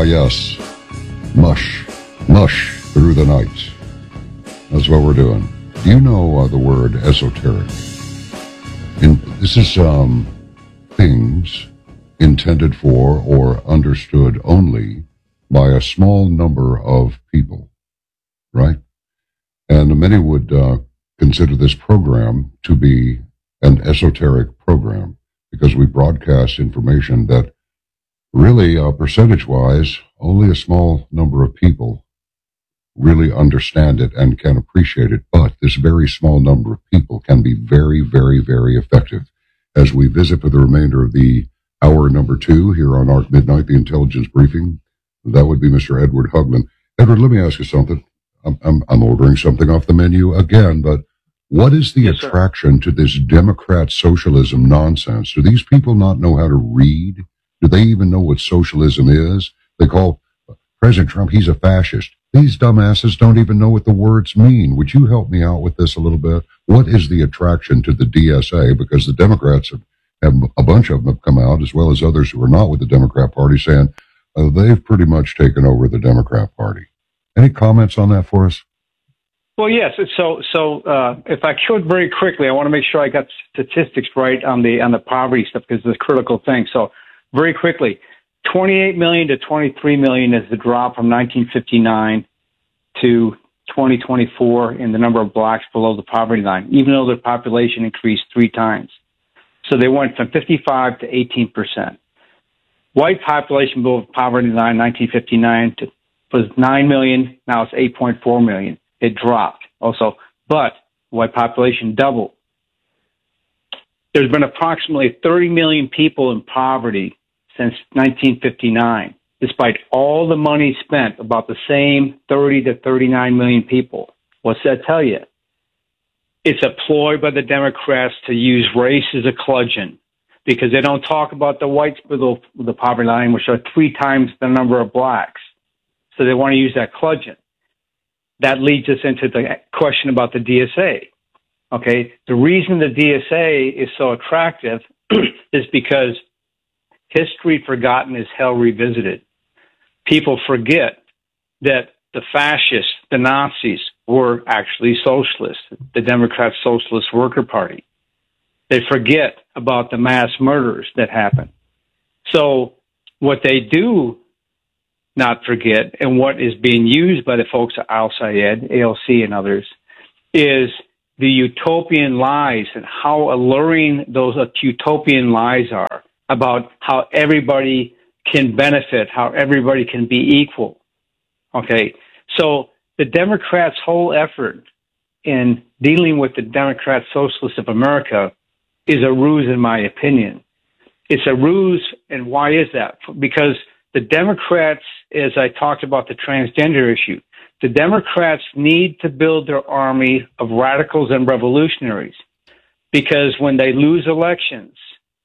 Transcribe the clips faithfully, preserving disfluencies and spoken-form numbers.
Ah, yes. Mush. Mush through the night. That's what we're doing. Do you know uh, the word esoteric? In, this is um, things intended for or understood only by a small number of people, right? And many would uh, consider this program to be an esoteric program because we broadcast information that really, uh, percentage-wise, only a small number of people really understand it and can appreciate it. But this very small number of people can be very, very, very effective. As we visit for the remainder of the hour number two here on Arc Midnight, the Intelligence Briefing, that would be Mister Edward Hugman. Edward, let me ask you something. I'm, I'm, I'm ordering something off the menu again, but what is the yes, attraction sir. to this Democrat socialism nonsense? Do these people not know how to read? Do they even know what socialism is? They call President Trump, he's a fascist. These dumbasses don't even know what the words mean. Would you help me out with this a little bit? What is the attraction to the D S A? Because the Democrats have, have a bunch of them have come out, as well as others who are not with the Democrat Party, saying uh, they've pretty much taken over the Democrat Party. Any comments on that for us? Well, yes. So, so uh, if I could very quickly, I want to make sure I got statistics right on the on the poverty stuff because it's a critical thing. So, very quickly, twenty-eight million to twenty-three million is the drop from nineteen fifty-nine to twenty twenty-four in the number of blacks below the poverty line, even though their population increased three times. So they went from fifty-five to eighteen percent. White population below the poverty line, nineteen fifty-nine to, was nine million. Now it's eight point four million. It dropped also, but white population doubled. There's been approximately thirty million people in poverty since nineteen fifty-nine, despite all the money spent, about the same thirty to thirty-nine million people. What's that tell you? It's a ploy by the Democrats to use race as a bludgeon because they don't talk about the whites below the poverty line, which are three times the number of blacks. So they want to use that bludgeon. That leads us into the question about the D S A. Okay, the reason the D S A is so attractive is because history forgotten is hell revisited. People forget that the fascists, the Nazis, were actually socialists, the Democrat Socialist Worker Party. They forget about the mass murders that happened. So what they do not forget, and what is being used by the folks at Al-Sayed, A L C and others, is the utopian lies and how alluring those utopian lies are about how everybody can benefit, how everybody can be equal. Okay, so the Democrats' whole effort in dealing with the Democrat Socialists of America is a ruse, in my opinion. It's a ruse, and why is that? Because the Democrats, as I talked about the transgender issue, the Democrats need to build their army of radicals and revolutionaries because when they lose elections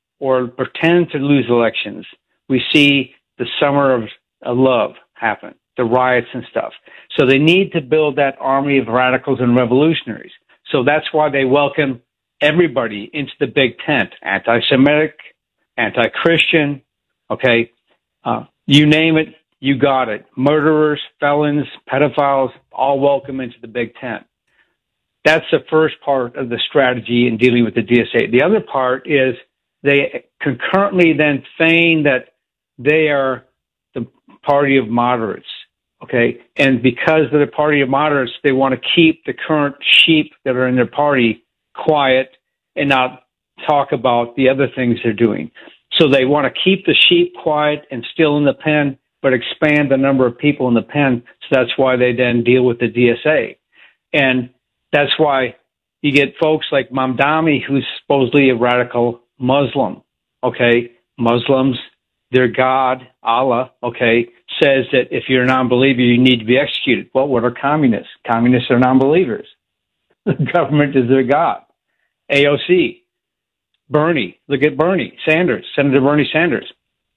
or pretend to lose elections, we see the summer of love happen, the riots and stuff. So they need to build that army of radicals and revolutionaries. So that's why they welcome everybody into the big tent, anti-Semitic, anti-Christian, okay, uh, you name it, you got it. Murderers, felons, pedophiles, all welcome into the big tent. That's the first part of the strategy in dealing with the D S A. The other part is they concurrently then feign that they are the party of moderates, okay? And because they're the party of moderates, they want to keep the current sheep that are in their party quiet and not talk about the other things they're doing. So they want to keep the sheep quiet and still in the pen, but expand the number of people in the pen. So that's why they then deal with the D S A. And that's why you get folks like Mamdani, who's supposedly a radical Muslim, okay? Muslims, their God, Allah, okay, says that if you're a non-believer, you need to be executed. Well, what are communists? Communists are non-believers. The government is their God. A O C. Bernie, look at Bernie Sanders, Senator Bernie Sanders.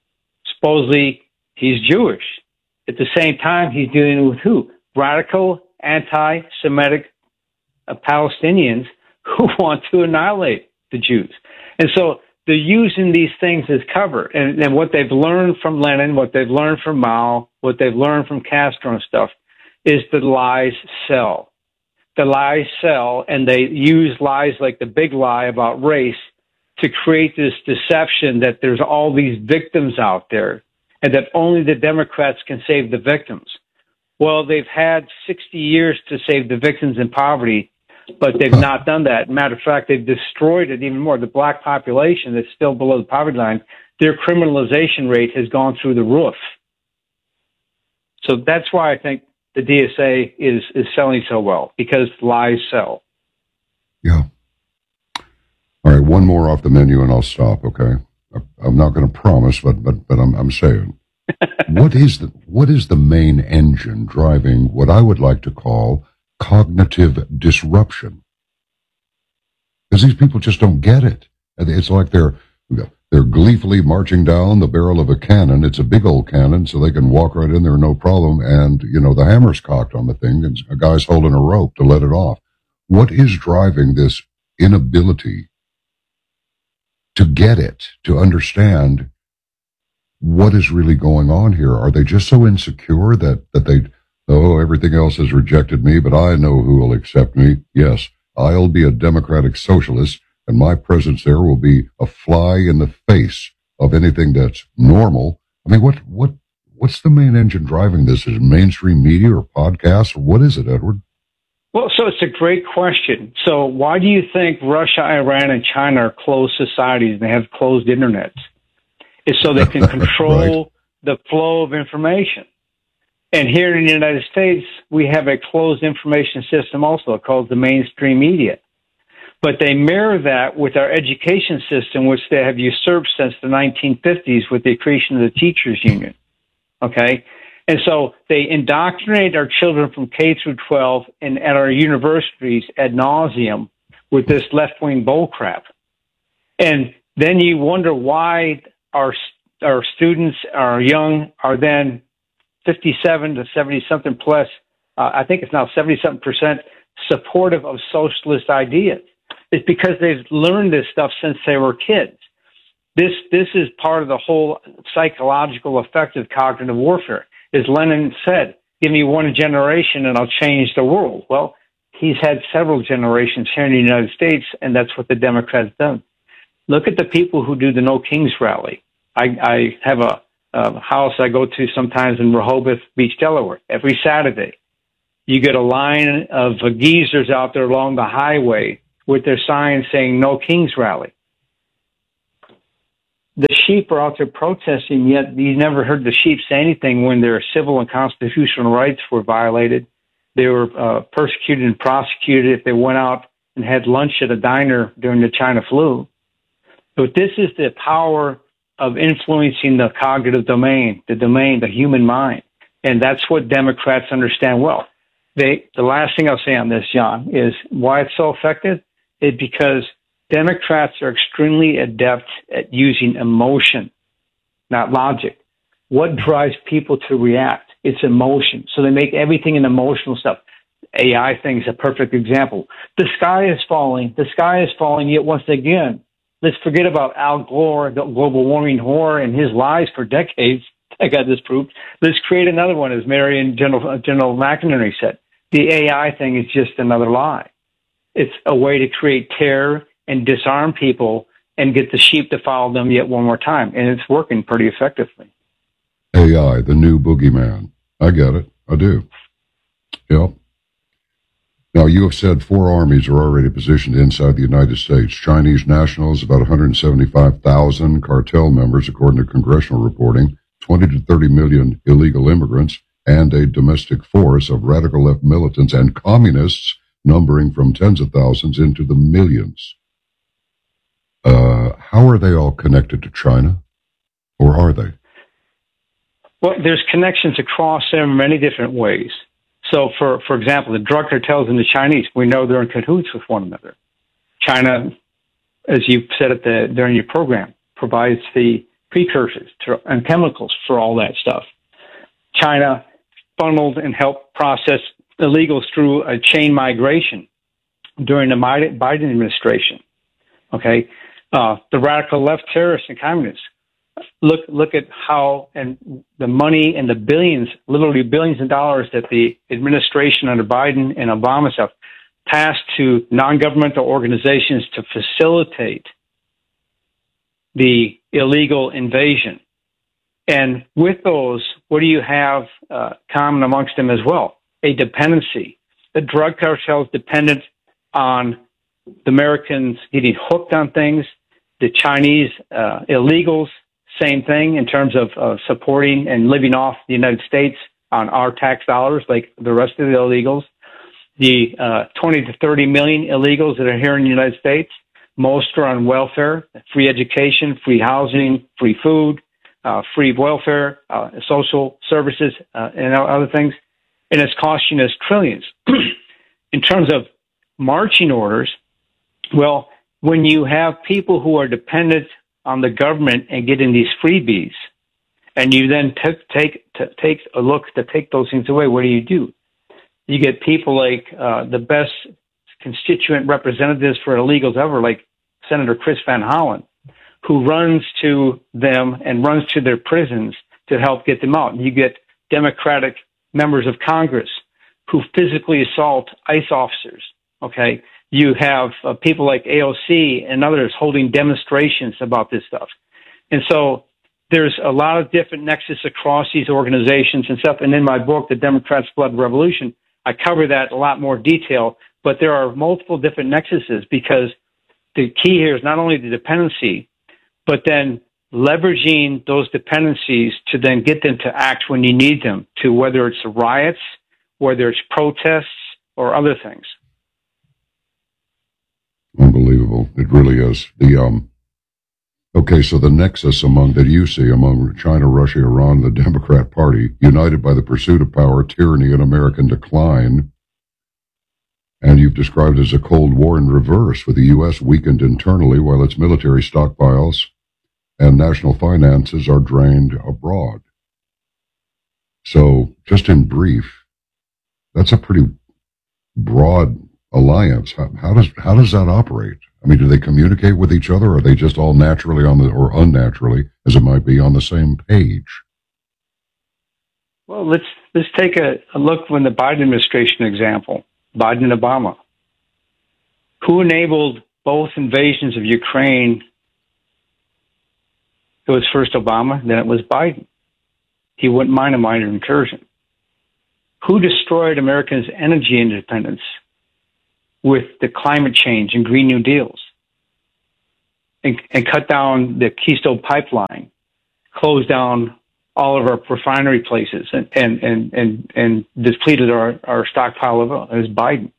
Supposedly, he's Jewish. At the same time, he's dealing with who? Radical, anti-Semitic uh, Palestinians who want to annihilate the Jews. And so they're using these things as cover. And, and what they've learned from Lenin, what they've learned from Mao, what they've learned from Castro and stuff is the lies sell. The lies sell, and they use lies like the big lie about race to create this deception that there's all these victims out there and that only the Democrats can save the victims. Well, they've had sixty years to save the victims in poverty, but they've not done that. Matter of fact, they've destroyed it even more. The black population that's still below the poverty line, their criminalization rate has gone through the roof. So that's why I think the D S A is, is selling so well, because lies sell. Yeah. All right, one more off the menu and I'll stop, okay? I'm not going to promise, but but but I'm I'm saying, what is the what is the main engine driving what I would like to call cognitive disruption? Because these people just don't get it. It's like they're they're gleefully marching down the barrel of a cannon. It's a big old cannon, so they can walk right in there no problem. And you know the hammer's cocked on the thing, and a guy's holding a rope to let it off. What is driving this inability to get it, to understand what is really going on here? Are they just so insecure that, that they, oh, everything else has rejected me, but I know who will accept me. Yes, I'll be a democratic socialist, and my presence there will be a fly in the face of anything that's normal. I mean, what, what, what's the main engine driving this? Is it mainstream media or podcasts, or what is it, Edward? Well, so it's a great question. So why do you think Russia, Iran, and China are closed societies and they have closed internets? It's so they can control right. the flow of information. And here in the United States, we have a closed information system also called the mainstream media. But they mirror that with our education system, which they have usurped since the nineteen fifties with the creation of the teachers union. Okay? And so they indoctrinate our children from K through twelve and at our universities ad nauseum with this left-wing bullcrap. And then you wonder why our our students, our young, are then fifty-seven to seventy-something plus, uh, I think it's now seventy-something percent supportive of socialist ideas. It's because they've learned this stuff since they were kids. This this is part of the whole psychological effect of cognitive warfare. As Lenin said, give me one generation and I'll change the world. Well, he's had several generations here in the United States, and that's what the Democrats done. Look at the people who do the No Kings rally. I, I have a, a house I go to sometimes in Rehoboth Beach, Delaware, every Saturday. You get a line of geezers out there along the highway with their signs saying No Kings rally. The sheep are out there protesting, yet you never heard the sheep say anything when their civil and constitutional rights were violated. They were uh, persecuted and prosecuted if they went out and had lunch at a diner during the China flu. But this is the power of influencing the cognitive domain, the domain, the human mind. And that's what Democrats understand well. They, the last thing I'll say on this, John, is why it's so effective is because Democrats are extremely adept at using emotion, not logic. What drives people to react? It's emotion. So they make everything an emotional stuff. A I thing is a perfect example. The sky is falling. The sky is falling, yet once again, let's forget about Al Gore, the global warming whore, and his lies for decades. I got this proved. Let's create another one, as Marion General, General McInerney said. The A I thing is just another lie. It's a way to create terror and disarm people and get the sheep to follow them yet one more time. And it's working pretty effectively. A I, the new boogeyman. I get it. I do. Yep. Now, you have said four armies are already positioned inside the United States. Chinese nationals, about one hundred seventy-five thousand cartel members, according to congressional reporting, twenty to thirty million illegal immigrants, and a domestic force of radical left militants and communists numbering from tens of thousands into the millions. Uh, how are they all connected to China? Or are they? Well, there's connections across in many different ways. So, for, for example, the drug cartels and the Chinese, we know they're in cahoots with one another. China, as you said at the, during your program, provides the precursors to, and chemicals for all that stuff. China funneled and helped process illegals through a chain migration during the Biden administration. Okay, Uh, the radical left terrorists and communists. Look, look at how and the money and the billions, literally billions of dollars that the administration under Biden and Obama have passed to non-governmental organizations to facilitate the illegal invasion. And with those, what do you have uh, common amongst them as well? A dependency. The drug cartel is dependent on the Americans getting hooked on things. The Chinese uh, illegals, same thing in terms of uh, supporting and living off the United States on our tax dollars like the rest of the illegals. The uh, twenty to thirty million illegals that are here in the United States, most are on welfare, free education, free housing, free food, uh, free welfare, uh, social services, uh, and other things. And it's costing us trillions. In terms of marching orders, well, when you have people who are dependent on the government and getting these freebies, and you then t- take t- take a look to take those things away, what do you do? You get people like uh, the best constituent representatives for illegals ever, like Senator Chris Van Hollen, who runs to them and runs to their prisons to help get them out. And you get Democratic members of Congress who physically assault ICE officers, okay? You have uh, people like A O C and others holding demonstrations about this stuff. And so there's a lot of different nexus across these organizations and stuff. And in my book, The Democrats' Blood Revolution, I cover that in a lot more detail. But there are multiple different nexuses because the key here is not only the dependency, but then leveraging those dependencies to then get them to act when you need them to, whether it's riots, whether it's protests, or other things. Unbelievable. It really is. The um. Okay, so the nexus among that you see among China, Russia, Iran, the Democrat Party, united by the pursuit of power, tyranny, and American decline, and you've described as a Cold War in reverse, with the U S weakened internally while its military stockpiles and national finances are drained abroad. So, just in brief, that's a pretty broad alliance. How, how does how does that operate? I mean, do they communicate with each other, or are they just all naturally on the, or unnaturally, as it might be, on the same page? Well, let's let's take a, a look from the Biden administration example, Biden and Obama. Who enabled both invasions of Ukraine? It was first Obama, then it was Biden. He wouldn't mind a minor incursion. Who destroyed Americans' energy independence with the climate change and Green New Deals, and, and cut down the Keystone Pipeline, closed down all of our refinery places, and and and and, and depleted our, our stockpile of oil? It was Biden.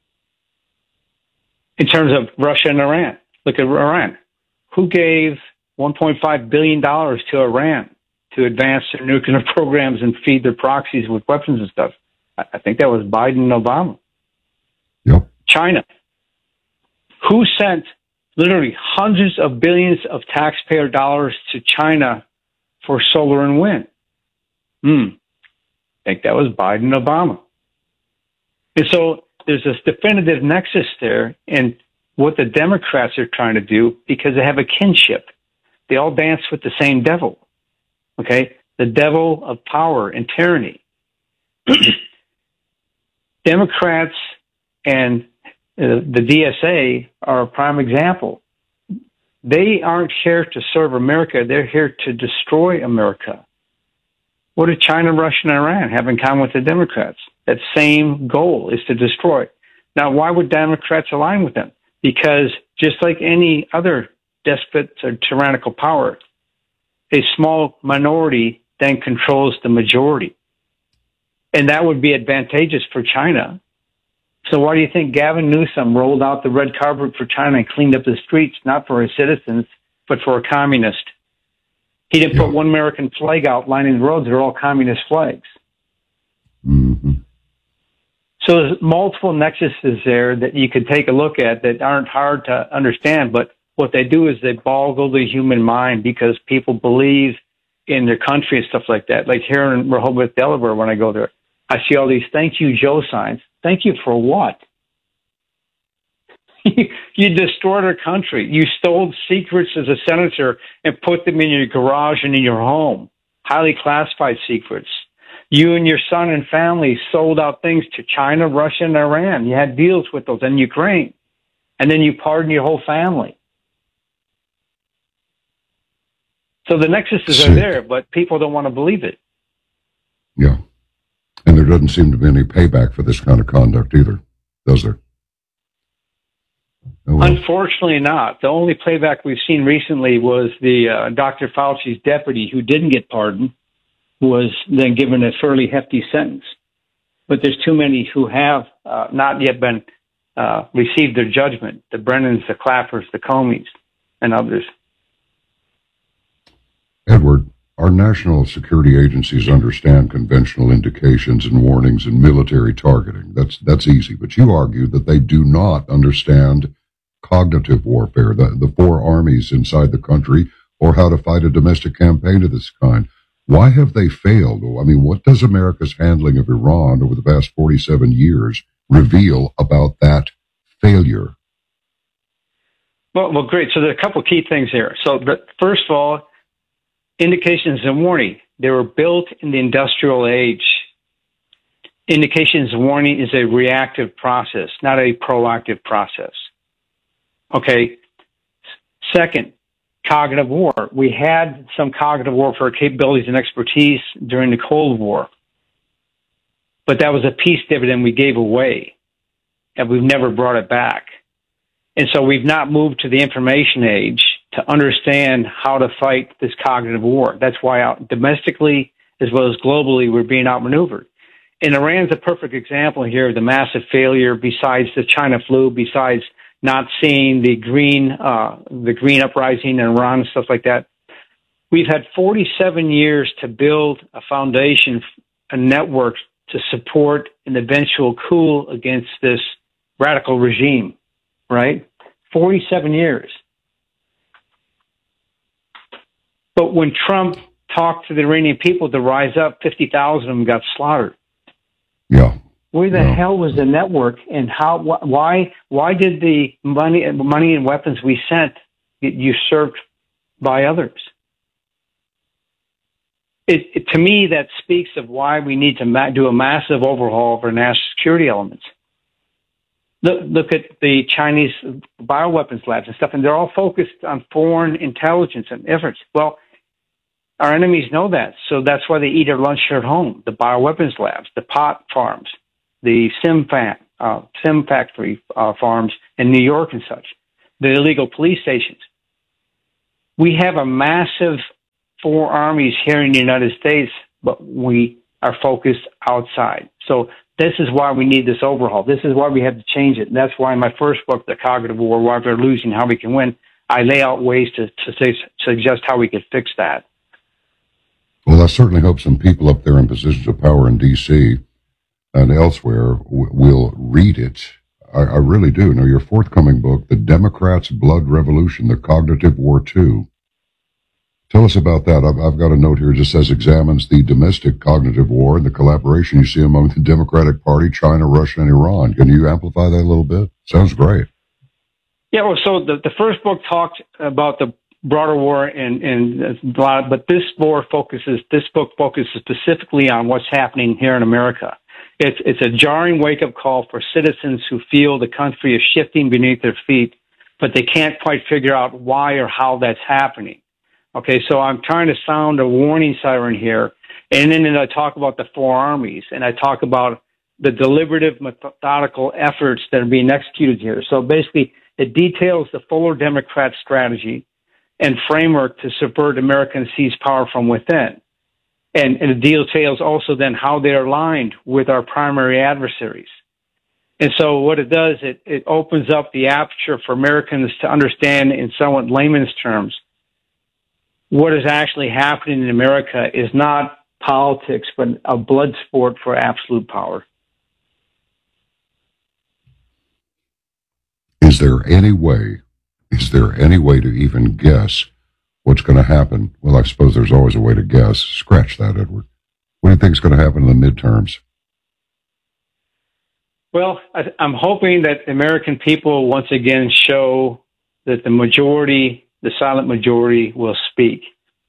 In terms of Russia and Iran, look at Iran. Who gave one point five billion dollars to Iran to advance their nuclear programs and feed their proxies with weapons and stuff? I, I think that was Biden and Obama. Yep. China. Who sent literally hundreds of billions of taxpayer dollars to China for solar and wind? Hmm. I think that was Biden and Obama. And so there's this definitive nexus there in what the Democrats are trying to do because they have a kinship. They all dance with the same devil. Okay? The devil of power and tyranny. Democrats and uh, the D S A are a prime example. They aren't here to serve America. They're here to destroy America. What do China, Russia, and Iran have in common with the Democrats? That same goal is to destroy. Now, why would Democrats align with them? Because just like any other despot or tyrannical power, a small minority then controls the majority. And that would be advantageous for China. So why do you think Gavin Newsom rolled out the red carpet for China and cleaned up the streets, not for his citizens, but for a communist? He didn't yeah. put one American flag out lining the roads. They're all communist flags. Mm-hmm. So there's multiple nexuses there that you could take a look at that aren't hard to understand, but what they do is they boggle the human mind because people believe in their country and stuff like that. Like here in Rehoboth, Delaware, when I go there, I see all these thank you, Joe signs. Thank you for what? You destroyed our country. You stole secrets as a senator and put them in your garage and in your home, highly classified secrets. You and your son and family sold out things to China, Russia, and Iran. You had deals with those and Ukraine. And then you pardoned your whole family. So the nexuses Sick. are there, but people don't want to believe it. Yeah. And there doesn't seem to be any payback for this kind of conduct either, does there? Oh, well. Unfortunately not. The only playback we've seen recently was the uh, Doctor Fauci's deputy who didn't get pardoned was then given a fairly hefty sentence. But there's too many who have uh, not yet been uh, received their judgment. The Brennans, the Clappers, the Comeys, and others. Edward, our national security agencies understand conventional indications and warnings and military targeting. That's that's easy. But you argue that they do not understand cognitive warfare, the, the four armies inside the country, or how to fight a domestic campaign of this kind. Why have they failed? I mean, what does America's handling of Iran over the past forty-seven years reveal about that failure? Well, well, great. So there are a couple of key things here. So the, first of all, indications and warning. They were built in the industrial age. Indications and warning is a reactive process, not a proactive process. Okay. Second, cognitive war. We had some cognitive warfare capabilities and expertise during the Cold War, but that was a peace dividend we gave away, and we've never brought it back. And so we've not moved to the information age to understand how to fight this cognitive war. That's why out domestically as well as globally we're being outmaneuvered. And Iran's a perfect example here of the massive failure besides the China flu, besides not seeing the green, uh, the green uprising in Iran and stuff like that. We've had forty-seven years to build a foundation, a network to support an eventual coup against this radical regime, right? forty-seven years. But when Trump talked to the Iranian people to rise up, fifty thousand of them got slaughtered. Yeah. Where the yeah. hell was the network, and how? Wh- why? Why did the money, money and weapons we sent get usurped by others? It, it, to me, that speaks of why we need to ma- do a massive overhaul of our national security elements. Look, look at the Chinese bioweapons labs and stuff, and they're all focused on foreign intelligence and efforts. Well, our enemies know that, so that's why they eat their lunch here at home. The bioweapons labs, the pot farms, the sim, fa- uh, sim factory uh, farms in New York and such, the illegal police stations. We have a massive four armies here in the United States, but we are focused outside. So this is why we need this overhaul. This is why we have to change it. And that's why in my first book, The Cognitive War, Why We're Losing, How We Can Win, I lay out ways to, to say, suggest how we could fix that. Well, I certainly hope some people up there in positions of power in D C and elsewhere w- will read it. I, I really do. Now, your forthcoming book, The Democrats' Blood Revolution, The Cognitive War two. Tell us about that. I've, I've got a note here that just says examines the domestic cognitive war and the collaboration you see among the Democratic Party, China, Russia, and Iran. Can you amplify that a little bit? Sounds great. Yeah, well, so the, the first book talked about the broader war, and, and a lot, but this war focuses, this book focuses specifically on what's happening here in America. It's, it's a jarring wake-up call for citizens who feel the country is shifting beneath their feet, but they can't quite figure out why or how that's happening. Okay, so I'm trying to sound a warning siren here, and then I talk about the four armies, and I talk about the deliberative, methodical efforts that are being executed here. So basically, it details the fuller Democrat strategy and framework to subvert America and seize power from within. And, and it details also then how they're aligned with our primary adversaries. And so what it does, it, it opens up the aperture for Americans to understand in somewhat layman's terms what is actually happening in America is not politics, but a blood sport for absolute power. Is there any way, is there any way to even guess what's going to happen? Well, I suppose there's always a way to guess. Scratch that, Edward. What do you think is going to happen in the midterms? Well, I, I'm hoping that the American people once again show that the majority, the silent majority, will speak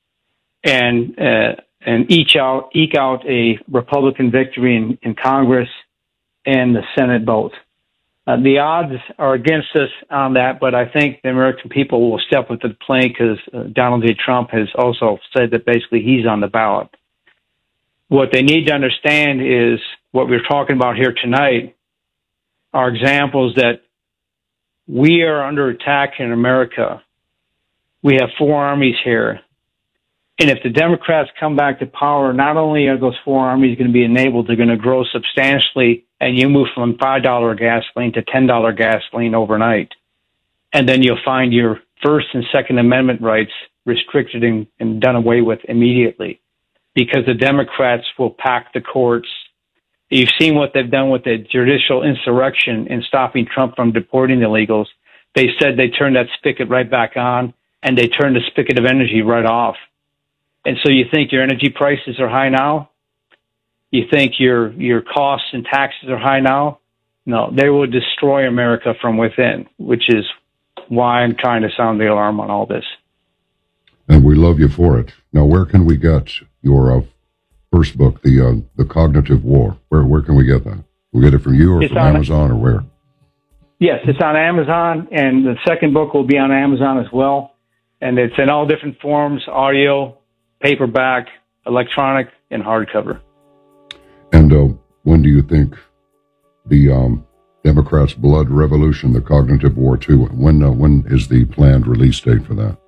and uh, and eke out eke out a Republican victory in, in Congress and the Senate both. Uh, the odds are against us on that, but I think the American people will step up to the plate because uh, Donald J. Trump has also said that basically he's on the ballot. What they need to understand is what we're talking about here tonight are examples that we are under attack in America. We have four armies here. And if the Democrats come back to power, not only are those four armies going to be enabled, they're going to grow substantially, and you move from five dollars gasoline to ten dollars gasoline overnight. And then you'll find your First and Second Amendment rights restricted and, and done away with immediately because the Democrats will pack the courts. You've seen what they've done with the judicial insurrection in stopping Trump from deporting illegals. They said they turned that spigot right back on, and they turned the spigot of energy right off. And so you think your energy prices are high now? You think your your costs and taxes are high now? No, they will destroy America from within, which is why I'm trying to sound the alarm on all this. And we love you for it. Now, where can we get your uh, first book, the uh, the Cognitive War? Where where can we get that? We get it from you or it's from on, Amazon or where? Yes, it's on Amazon, and the second book will be on Amazon as well. And it's in all different forms: audio, paperback, electronic, and hardcover. And uh, when do you think the um, Democrats' blood revolution, the Cognitive War two, when uh, when is the planned release date for that?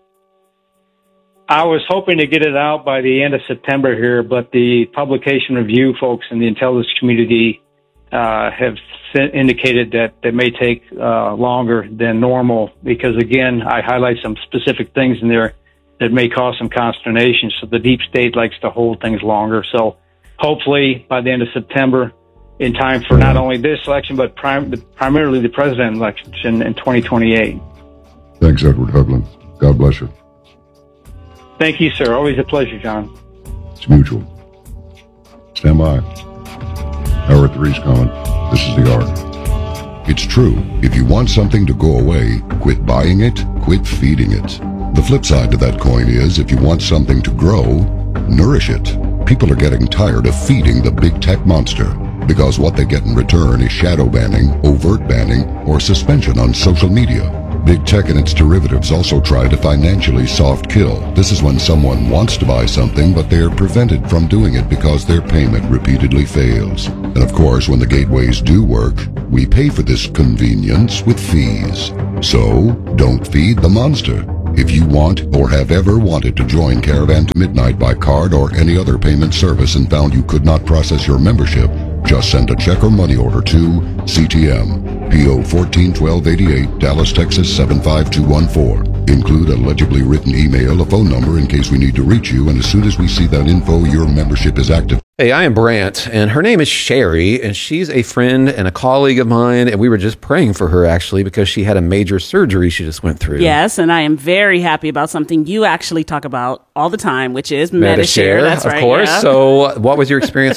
I was hoping to get it out by the end of September here, but the publication review folks in the intelligence community uh, have indicated that it may take uh, longer than normal because, again, I highlight some specific things in there that may cause some consternation. So the deep state likes to hold things longer. So hopefully by the end of September, in time for not only this election, but prim- primarily the president election in twenty twenty-eight. Thanks, Edward Hoagland. God bless you. Thank you, sir. Always a pleasure, John. It's mutual. Stand by. Hour three's coming. This is the Ark. It's true. If you want something to go away, quit buying it, quit feeding it. The flip side to that coin is if you want something to grow, nourish it. People are getting tired of feeding the big tech monster because what they get in return is shadow banning, overt banning, or suspension on social media. Big tech and its derivatives also try to financially soft kill. This is when someone wants to buy something, but they are prevented from doing it because their payment repeatedly fails. And of course, when the gateways do work, we pay for this convenience with fees. So, don't feed the monster. If you want or have ever wanted to join Caravan to Midnight by card or any other payment service and found you could not process your membership, just send a check or money order to C T M, P O fourteen twelve eighty-eight, Dallas, Texas seven five two one four. Include a legibly written email, a phone number in case we need to reach you, and as soon as we see that info, your membership is active. Hey, I am Brant, and her name is Sherry, and she's a friend and a colleague of mine, and we were just praying for her, actually, because she had a major surgery she just went through. Yes, and I am very happy about something you actually talk about all the time, which is Medi-Share. Medi-Share, That's of right, course. yeah. So what was your experience